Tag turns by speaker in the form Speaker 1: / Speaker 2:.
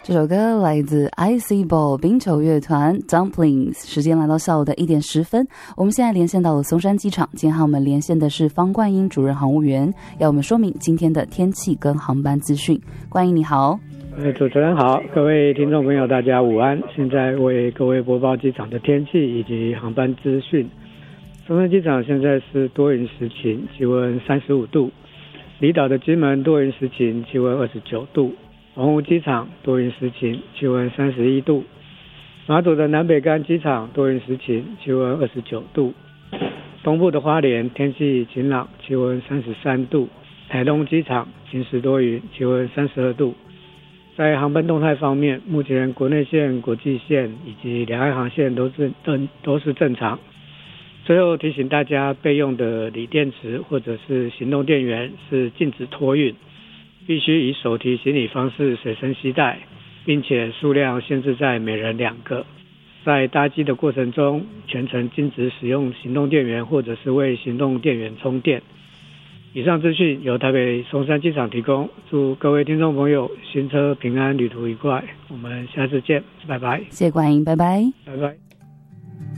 Speaker 1: 这首歌来自 IC Ball 冰球乐团 Dumplings。 时间来到下午的1点10分，我们现在连线到了松山机场。今天和我们连线的是方冠英主任航务员，要我们说明今天的天气跟航班资讯。冠英你好。
Speaker 2: 主持人好，各位听众朋友大家午安，现在为各位播报机场的天气以及航班资讯。松山机场现在是多云时晴，气温35度，离岛的金门多云时晴，气温29度，澎湖机场多云时晴，气温31度，马祖的南北竿机场多云时晴，气温29度，东部的花莲天气晴朗，气温33度，台东机场晴时多云，气温32度。在航班动态方面，目前国内线、国际线以及两岸航线都是正常。最后提醒大家，备用的锂电池或者是行动电源是禁止托运，必须以手提行李方式随身携带，并且数量限制在每人2个。在搭机的过程中，全程禁止使用行动电源或者是为行动电源充电。以上资讯由台北松山机场提供，祝各位听众朋友行车平安，旅途愉快。我们下次见，拜拜。
Speaker 1: 谢谢冠英，拜拜，
Speaker 2: 拜拜。